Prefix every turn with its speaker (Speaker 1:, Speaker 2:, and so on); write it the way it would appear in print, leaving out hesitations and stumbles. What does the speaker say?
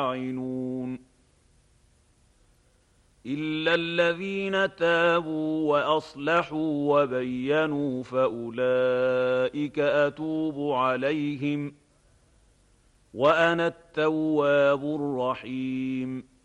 Speaker 1: يستعينون إلا الذين تابوا وأصلحوا وبينوا فأولئك أتوب عليهم وأنا التواب الرحيم